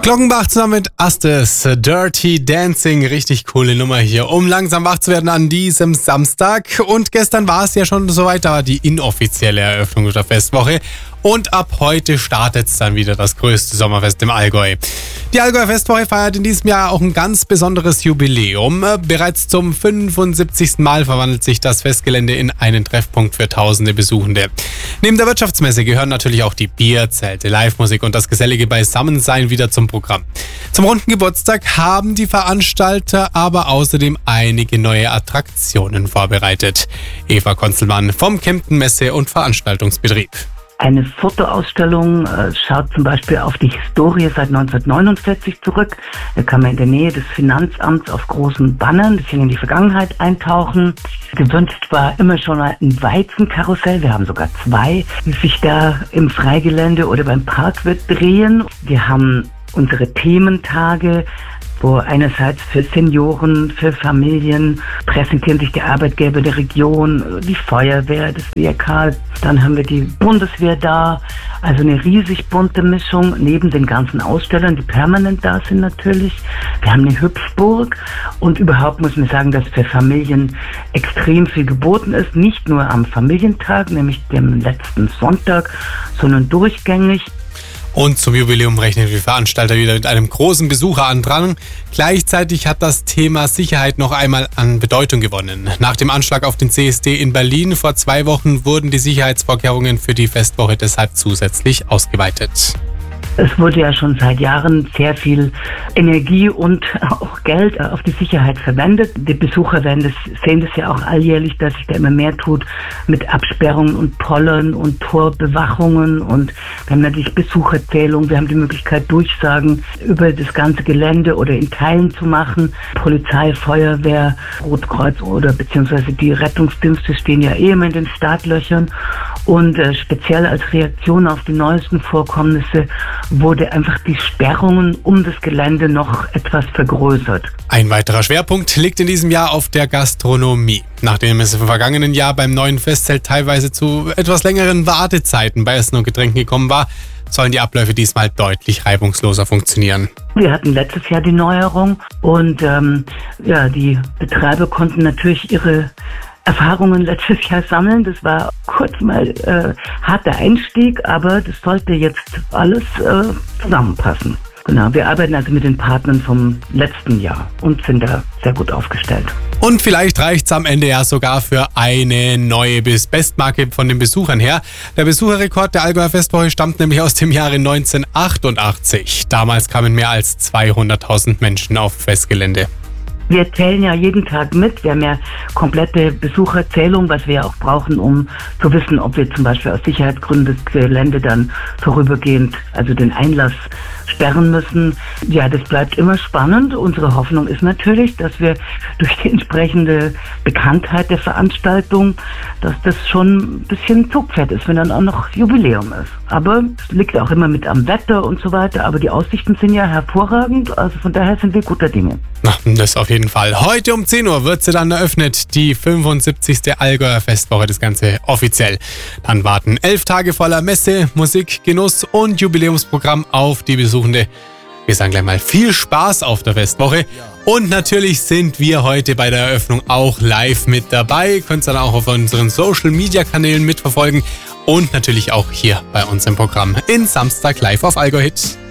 Glockenbach zusammen mit Astes, Dirty Dancing, richtig coole Nummer hier, um langsam wach zu werden an diesem Samstag. Und gestern war es ja schon soweit, da war die inoffizielle Eröffnung der Festwoche. Und ab heute startet es dann wieder das größte Sommerfest im Allgäu. Die Allgäuer Festwoche feiert in diesem Jahr auch ein ganz besonderes Jubiläum. Bereits zum 75. Mal verwandelt sich das Festgelände in einen Treffpunkt für tausende Besuchende. Neben der Wirtschaftsmesse gehören natürlich auch die Bierzelte, Livemusik und das gesellige Beisammensein wieder zum Programm. Zum runden Geburtstag haben die Veranstalter aber außerdem einige neue Attraktionen vorbereitet. Eva Konzelmann vom Kempten Messe- und Veranstaltungsbetrieb. Eine Fotoausstellung schaut zum Beispiel auf die Historie seit 1949 zurück. Da kann man in der Nähe des Finanzamts auf großen Bannern, das in die Vergangenheit eintauchen. Gewünscht war immer schon mal ein Weizenkarussell. Wir haben sogar zwei, die sich da im Freigelände oder beim Parkwirt drehen. Wir haben unsere Thementage, wo einerseits für Senioren, für Familien präsentieren sich die Arbeitgeber der Region, die Feuerwehr, das WRK, dann haben wir die Bundeswehr da, also eine riesig bunte Mischung, neben den ganzen Ausstellern, die permanent da sind natürlich. Wir haben eine Hüpfburg und überhaupt muss man sagen, dass für Familien extrem viel geboten ist, nicht nur am Familientag, nämlich dem letzten Sonntag, sondern durchgängig. Und zum Jubiläum rechnen die Veranstalter wieder mit einem großen Besucherandrang. Gleichzeitig hat das Thema Sicherheit noch einmal an Bedeutung gewonnen. Nach dem Anschlag auf den CSD in Berlin vor 2 Wochen wurden die Sicherheitsvorkehrungen für die Festwoche deshalb zusätzlich ausgeweitet. Es wurde ja schon seit Jahren sehr viel Energie und auch Geld auf die Sicherheit verwendet. Die Besucher sehen das ja auch alljährlich, dass sich da immer mehr tut mit Absperrungen und Pollern und Torbewachungen. Und wir haben natürlich Besucherzählung, wir haben die Möglichkeit, Durchsagen über das ganze Gelände oder in Teilen zu machen. Polizei, Feuerwehr, Rotkreuz oder beziehungsweise die Rettungsdienste stehen ja immer in den Startlöchern. Und speziell als Reaktion auf die neuesten Vorkommnisse wurde einfach die Sperrungen um das Gelände noch etwas vergrößert. Ein weiterer Schwerpunkt liegt in diesem Jahr auf der Gastronomie. Nachdem es im vergangenen Jahr beim neuen Festzelt teilweise zu etwas längeren Wartezeiten bei Essen und Getränken gekommen war, sollen die Abläufe diesmal deutlich reibungsloser funktionieren. Wir hatten letztes Jahr die Neuerung und die Betreiber konnten natürlich ihre Erfahrungen letztes Jahr sammeln. Das war kurz mal harter Einstieg, aber das sollte jetzt alles zusammenpassen. Genau, wir arbeiten also mit den Partnern vom letzten Jahr und sind da sehr gut aufgestellt. Und vielleicht reicht es am Ende ja sogar für eine neue Bestmarke von den Besuchern her. Der Besucherrekord der Allgäuer Festwoche stammt nämlich aus dem Jahre 1988. Damals kamen mehr als 200.000 Menschen auf Festgelände. Wir zählen ja jeden Tag mit. Wir haben ja komplette Besucherzählung, was wir ja auch brauchen, um zu wissen, ob wir zum Beispiel aus Sicherheitsgründen das Gelände dann vorübergehend, also den Einlass sperren müssen. Ja, das bleibt immer spannend. Unsere Hoffnung ist natürlich, dass wir durch die entsprechende Bekanntheit der Veranstaltung, dass das schon ein bisschen Zugpferd ist, wenn dann auch noch Jubiläum ist. Aber es liegt auch immer mit am Wetter und so weiter. Aber die Aussichten sind ja hervorragend. Also von daher sind wir guter Dinge. Na, das auf jeden Fall. Heute um 10 Uhr wird sie dann eröffnet, die 75. Allgäuer Festwoche, das Ganze offiziell. Dann warten 11 Tage voller Messe, Musik, Genuss und Jubiläumsprogramm auf die Besuchende. Wir sagen gleich mal viel Spaß auf der Festwoche. Und natürlich sind wir heute bei der Eröffnung auch live mit dabei. Könnt ihr dann auch auf unseren Social-Media-Kanälen mitverfolgen. Und natürlich auch hier bei uns im Programm in Samstag live auf Allgäu Hit.